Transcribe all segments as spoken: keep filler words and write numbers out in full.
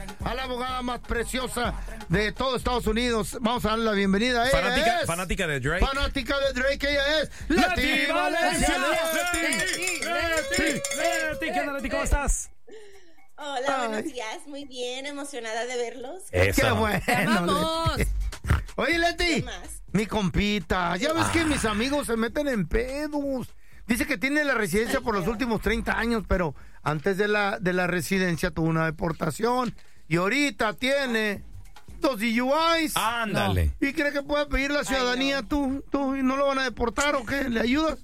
a la abogada más preciosa de todo Estados Unidos. Vamos a darle la bienvenida. Fanática, es, fanática de Drake. Fanática de Drake, ella es Leti Valencia. Leti, Leti, Leti, ¿qué onda, Leti? ¿Cómo estás? Hola, Ay. buenos días. Muy bien, emocionada de verlos. Eso. Qué bueno. ¡Vamos! Leti. Oye, Leti, mi compita, ya ves ah. que mis amigos se meten en pedos. Dice que tiene la residencia por los últimos treinta años, pero antes de la, de la residencia tuvo una deportación y ahorita tiene dos D U Is. Ándale. No. ¿Y cree que puede pedir la ciudadanía? Ay, no. ¿Tú, tú y no lo van a deportar o qué? ¿Le ayudas?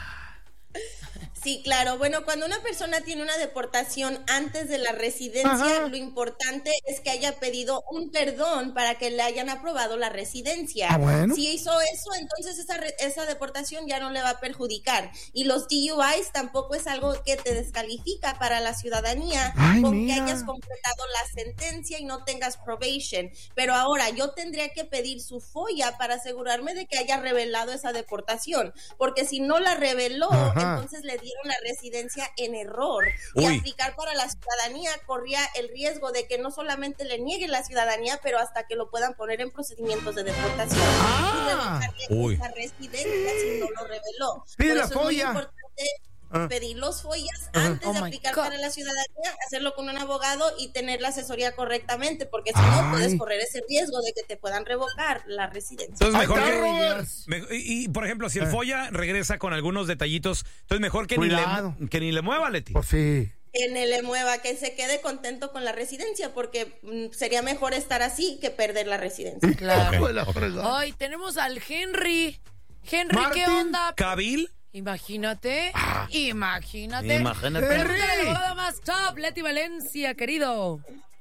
Sí, claro. Bueno, cuando una persona tiene una deportación antes de la residencia, Ajá. lo importante es que haya pedido un perdón para que le hayan aprobado la residencia. Ah, bueno. Si hizo eso, entonces esa, esa deportación ya no le va a perjudicar. Y los D U Is tampoco es algo que te descalifica para la ciudadanía, Ay, con mira. que hayas completado la sentencia y no tengas probation. Pero ahora yo tendría que pedir su folla para asegurarme de que haya revelado esa deportación, porque si no la reveló, Ajá. entonces le dieron la residencia en error. Uy. Y aplicar para la ciudadanía corría el riesgo de que no solamente le nieguen la ciudadanía, pero hasta que lo puedan poner en procedimientos de deportación ah. y revocarle esa residencia si no lo reveló. Pide la folla. Es muy importante ah. pedir los follas ah. antes oh de aplicar God. para la ciudadanía, hacerlo con un abogado y tener la asesoría correctamente, porque si Ay. no puedes correr ese riesgo de que te puedan revocar la residencia. Entonces mejor que, me, y, y por ejemplo, si el folla regresa con algunos detallitos, entonces mejor que, ni le, que ni le mueva, Leti. Pues sí. Que ni le mueva, que se quede contento con la residencia, porque mm, sería mejor estar así que perder la residencia. Claro. Okay. Okay. Hoy tenemos al Henry. Henry, Martin ¿qué onda? ¿Cabil? Imagínate, ah, imagínate. Imagínate. Pregúntale a la abogada más top, Leti Valencia, querido.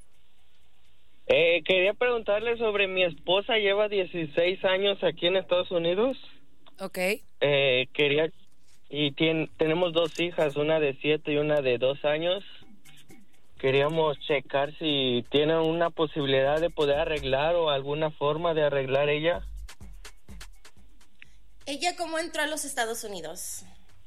Eh, quería preguntarle sobre mi esposa, lleva dieciséis años aquí en Estados Unidos. Ok. Eh, quería, y tiene, tenemos dos hijas, una de siete y una de dos años. Queríamos checar si tiene una posibilidad de poder arreglar o alguna forma de arreglar ella. ¿Ella cómo entró a los Estados Unidos?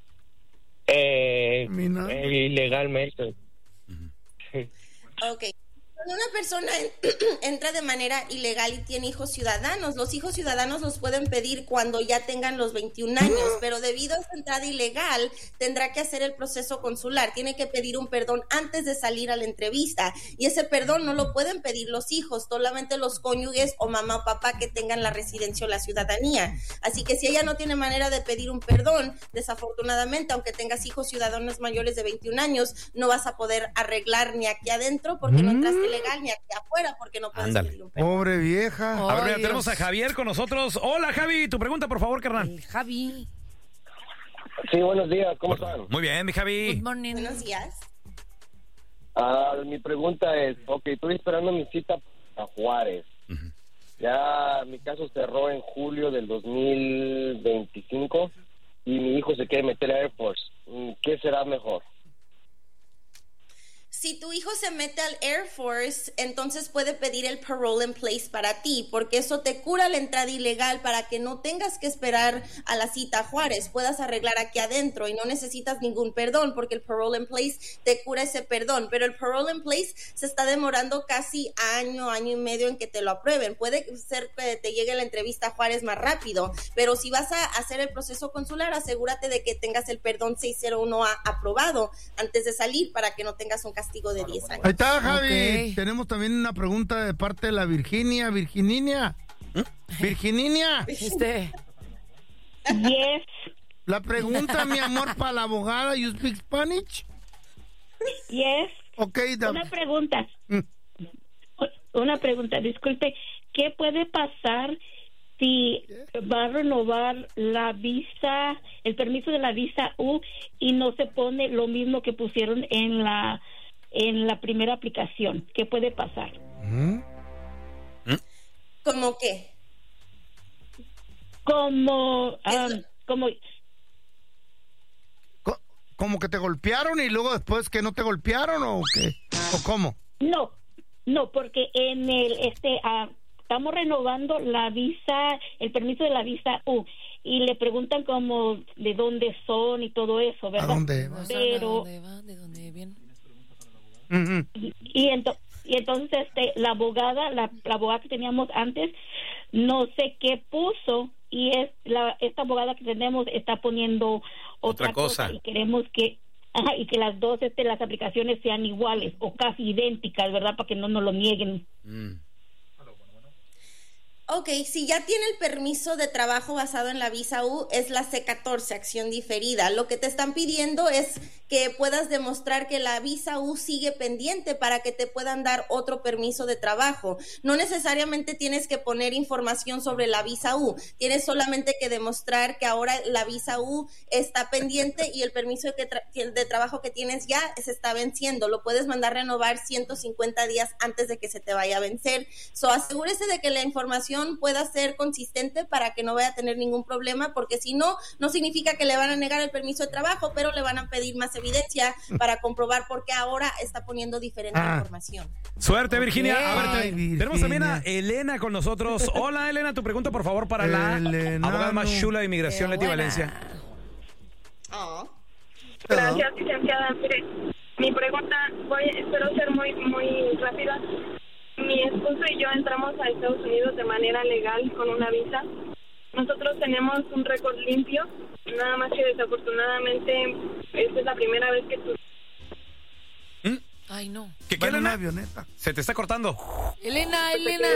Eh, eh ilegalmente. Uh-huh. Sí. Ok. Cuando una persona entra de manera ilegal y tiene hijos ciudadanos, los hijos ciudadanos los pueden pedir cuando ya tengan los veintiún años, pero debido a esa entrada ilegal tendrá que hacer el proceso consular, tiene que pedir un perdón antes de salir a la entrevista, y ese perdón no lo pueden pedir los hijos, solamente los cónyuges o mamá o papá que tengan la residencia o la ciudadanía. Así que si ella no tiene manera de pedir un perdón, desafortunadamente, aunque tengas hijos ciudadanos mayores de veintiún años, no vas a poder arreglar ni aquí adentro porque mm. no entraste legal ni aquí afuera porque no puedes pedir un perdón. Pobre vieja. Oh, a ver, mira, tenemos a Javier con nosotros. Hola, Javi, tu pregunta, por favor, carnal. El Javi. Sí, buenos días, ¿cómo están? Muy bien, mi Javi. Good morning. Buenos días. Uh, mi pregunta es, ok, estoy esperando mi cita a Juárez. Uh-huh. Ya mi caso cerró en julio del dos mil veinticinco y mi hijo se quiere meter a Air Force. ¿Qué será mejor? Si tu hijo se mete al Air Force, entonces puede pedir el parole in place para ti, porque eso te cura la entrada ilegal para que no tengas que esperar a la cita a Juárez, puedas arreglar aquí adentro y no necesitas ningún perdón, porque el parole in place te cura ese perdón, pero el parole in place se está demorando casi año, año y medio en que te lo aprueben. Puede ser que te llegue la entrevista a Juárez más rápido, pero si vas a hacer el proceso consular, asegúrate de que tengas el perdón seiscientos uno A aprobado antes de salir para que no tengas un castigo de diez años. Ahí está, Javi. Okay. Tenemos también una pregunta de parte de la Virginia. Virginia. ¿Eh? Virginia. Este. Yes. La pregunta, mi amor, para la abogada. You speak Spanish? Yes. Okay, da- Una pregunta. Mm. Una pregunta, disculpe. ¿Qué puede pasar si va a renovar la visa, el permiso de la visa U y no se pone lo mismo que pusieron en la en la primera aplicación? ¿Qué puede pasar? ¿Mm? ¿Cómo qué? Como um, como Co- ¿Como que te golpearon y luego después que no te golpearon o qué? ¿O cómo? no, no, porque en el este uh, estamos renovando la visa, el permiso de la visa U, y le preguntan como de dónde son y todo eso, ¿verdad? ¿A dónde va? Pero ¿De dónde va? ¿De dónde viene? Uh-huh. y, y, ento- Y entonces este la abogada, la, la abogada que teníamos antes, no sé qué puso, y es la esta abogada que tenemos está poniendo otra, otra cosa. cosa y queremos que ajá, y que las dos este las aplicaciones sean iguales o casi idénticas, ¿verdad? Para que no nos lo nieguen. Mm. Ok, si ya tiene el permiso de trabajo basado en la visa U, es la C catorce, acción diferida. Lo que te están pidiendo es que puedas demostrar que la visa U sigue pendiente para que te puedan dar otro permiso de trabajo. No necesariamente tienes que poner información sobre la visa U, tienes solamente que demostrar que ahora la visa U está pendiente y el permiso de, tra- de trabajo que tienes ya se está venciendo. Lo puedes mandar renovar ciento cincuenta días antes de que se te vaya a vencer. So, asegúrese de que la información pueda ser consistente para que no vaya a tener ningún problema, porque si no, no significa que le van a negar el permiso de trabajo, pero le van a pedir más evidencia para comprobar por qué ahora está poniendo diferente ah. información. Suerte, Virginia. Okay. A ver, Ay, Virginia. Tenemos también a Elena con nosotros. Hola, Elena, tu pregunta, por favor, para la Elena, abogada más chula de inmigración, Leti Valencia. Oh. Gracias, licenciada. Mire, mi pregunta, voy, espero ser muy, muy rápida. Mi esposo y yo entramos a Estados Unidos de manera legal con una visa. Nosotros tenemos un récord limpio, nada más que desafortunadamente esta es la primera vez que tú... ¿Mm? Ay, no. ¿Qué quiere una avioneta? Se te está cortando. Elena, Elena.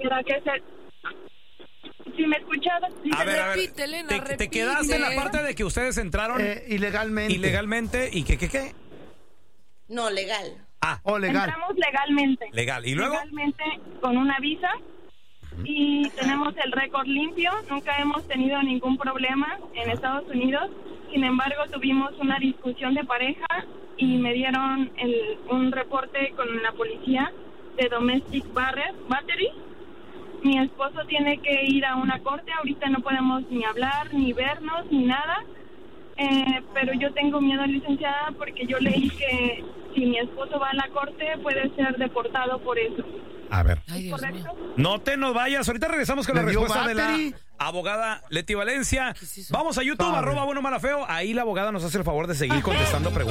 Si me escuchas... A ver, a ver. Repite, Elena, te, repite. te quedaste en la parte de que ustedes entraron... Eh, ilegalmente. Ilegalmente. ¿Y qué, qué, qué? No, legal. Ah, oh, legal. Entramos legalmente. Legal. ¿Y luego? Legalmente con una visa y tenemos el récord limpio. Nunca hemos tenido ningún problema en Estados Unidos. Sin embargo, tuvimos una discusión de pareja y me dieron el, un reporte con la policía de domestic battery. Mi esposo tiene que ir a una corte. Ahorita no podemos ni hablar, ni vernos, ni nada. Eh, pero yo tengo miedo, licenciada, porque yo leí que si mi esposo va a la corte puede ser deportado por eso. A ver. Ay, Dios mío. No te nos vayas. Ahorita regresamos con la respuesta de la abogada Leti Valencia. Es Vamos a YouTube, arroba bueno mala feo. Ahí la abogada nos hace el favor de seguir contestando preguntas.